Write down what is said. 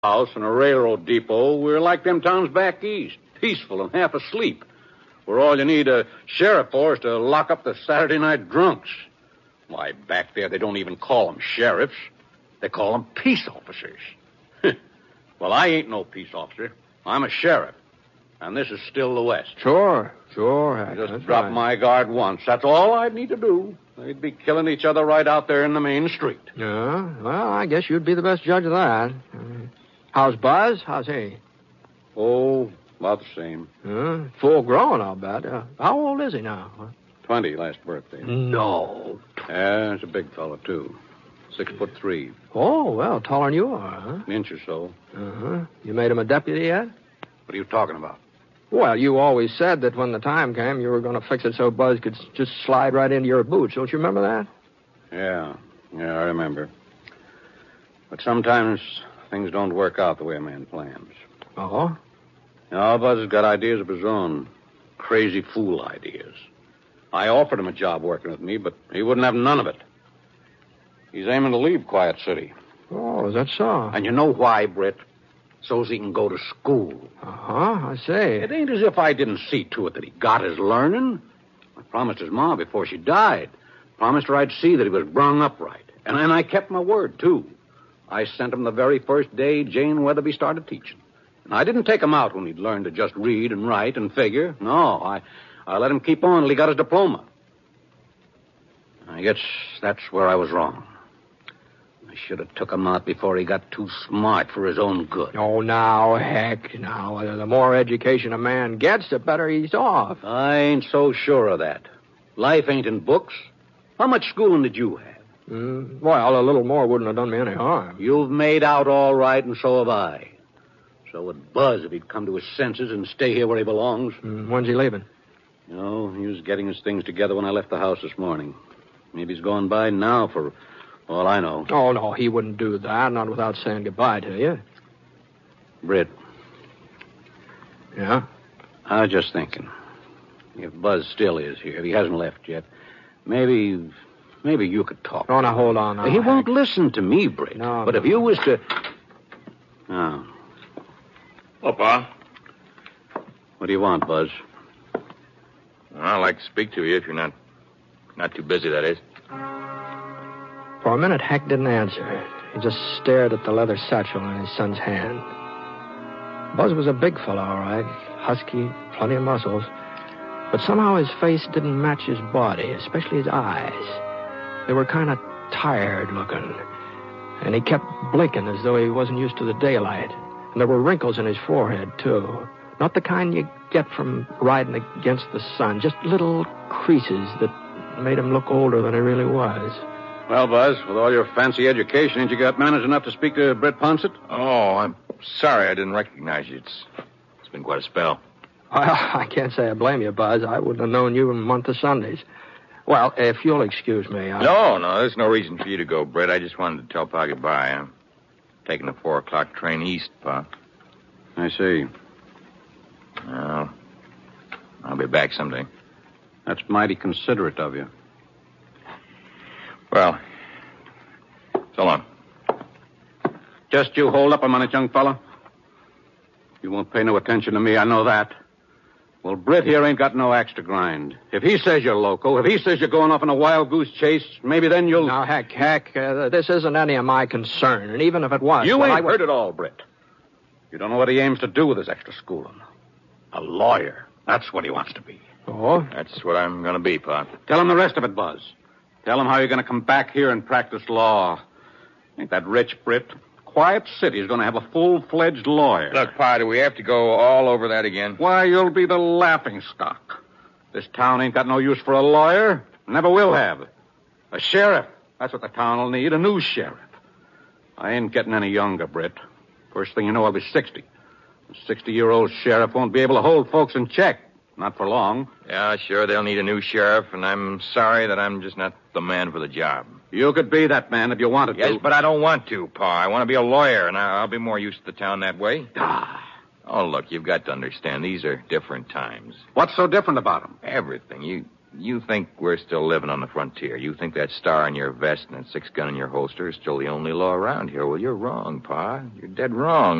house and a railroad depot, we're like them towns back east, peaceful and half asleep, where all you need a sheriff for is to lock up the Saturday night drunks. Why, back there, they don't even call them sheriffs. They call them peace officers. Well, I ain't no peace officer. I'm a sheriff. And this is still the West. Sure. I just dropped my guard once. That's all I'd need to do. They'd be killing each other right out there in the main street. Yeah, well, I guess you'd be the best judge of that. How's Buzz? How's he? Oh, about the same. Full grown, I'll bet. How old is he now? 20 last birthday. No. Yeah, he's a big fellow, too. 6'3". Oh, well, taller than you are, huh? An inch or so. Uh-huh. You made him a deputy yet? What are you talking about? Well, you always said that when the time came, you were going to fix it so Buzz could just slide right into your boots. Don't you remember that? Yeah, I remember. But sometimes things don't work out the way a man plans. Oh? No, Buzz has got ideas of his own. Crazy fool ideas. I offered him a job working with me, but he wouldn't have none of it. He's aiming to leave Quiet City. Oh, is that so? And you know why, Britt? So's he can go to school. Uh-huh, I see. It ain't as if I didn't see to it that he got his learning. I promised his ma before she died. Promised her I'd see that he was brung up right. And I kept my word, too. I sent him the very first day Jane Weatherby started teaching. And I didn't take him out when he'd learned to just read and write and figure. No, I let him keep on till he got his diploma. I guess that's where I was wrong. I should have took him out before he got too smart for his own good. Oh, now, heck, now. The more education a man gets, the better he's off. I ain't so sure of that. Life ain't in books. How much schooling did you have? Well, a little more wouldn't have done me any harm. You've made out all right, and so have I. So would Buzz if he'd come to his senses and stay here where he belongs. When's he leaving? You know, he was getting his things together when I left the house this morning. Maybe he's going by now for all I know. Oh, no, he wouldn't do that, not without saying goodbye to you. Britt. Yeah? I was just thinking. If Buzz still is here, if he hasn't left yet, maybe you could talk. Oh, now, hold on. He won't listen to me, Britt. No. But if you was to... Oh. Hello, Pa. What do you want, Buzz? Well, I'd like to speak to you if you're not too busy, that is. For a minute, Heck didn't answer. He just stared at the leather satchel in his son's hand. Buzz was a big fellow, all right. Husky, plenty of muscles. But somehow his face didn't match his body, especially his eyes. They were kind of tired looking. And he kept blinking as though he wasn't used to the daylight. And there were wrinkles in his forehead, too. Not the kind you get from riding against the sun. Just little creases that made him look older than he really was. Well, Buzz, with all your fancy education, ain't you got manners enough to speak to Britt Ponsett? Oh, I'm sorry I didn't recognize you. It's been quite a spell. Well, I can't say I blame you, Buzz. I wouldn't have known you in a month of Sundays. Well, if you'll excuse me, No, there's no reason for you to go, Britt. I just wanted to tell Pa goodbye. I'm taking the 4 o'clock train east, Pa. I see. Well, I'll be back someday. That's mighty considerate of you. Well, so long. Just you hold up a minute, young fella. You won't pay no attention to me, I know that. Well, Britt here ain't got no axe to grind. If he says you're loco, if he says you're going off on a wild goose chase, maybe then you'll... Now, Heck, this isn't any of my concern, and even if it was... You ain't heard it all, Britt. You don't know what he aims to do with his extra schooling. A lawyer. That's what he wants to be. Oh? That's what I'm going to be, Pa. Tell him the rest of it, Buzz. Tell him how you're going to come back here and practice law. Ain't that rich, Britt? Quiet City's going to have a full-fledged lawyer. Look, Pa, do we have to go all over that again? Why, you'll be the laughingstock. This town ain't got no use for a lawyer. Never will have. A sheriff. That's what the town will need, a new sheriff. I ain't getting any younger, Britt. First thing you know, I'll be 60. A 60-year-old sheriff won't be able to hold folks in check. Not for long. Yeah, sure, they'll need a new sheriff, and I'm sorry that I'm just not the man for the job. You could be that man if you wanted to. Yes, but I don't want to, Pa. I want to be a lawyer, and I'll be more used to the town that way. Oh, look, you've got to understand, these are different times. What's so different about them? Everything. You think we're still living on the frontier. You think that star on your vest and that 6-gun in your holster is still the only law around here. Well, you're wrong, Pa. You're dead wrong.